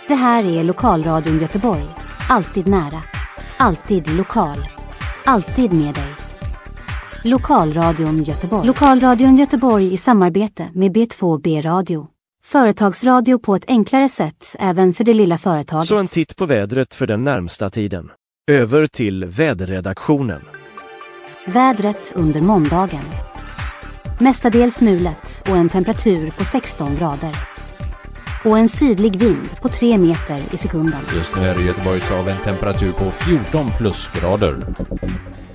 Det här är Lokalradion Göteborg. Alltid nära. Alltid lokal. Alltid med dig. Lokalradion Göteborg. Lokalradion Göteborg i samarbete med B2B Radio. Företagsradio på ett enklare sätt även för det lilla företaget. Så en titt på vädret för den närmsta tiden. Över till väderredaktionen. Vädret under måndagen. Mestadels mulet och en temperatur på 16 grader. Och en sidlig vind på 3 meter i sekunden. Just nu är det Göteborgs av en temperatur på 14 plusgrader.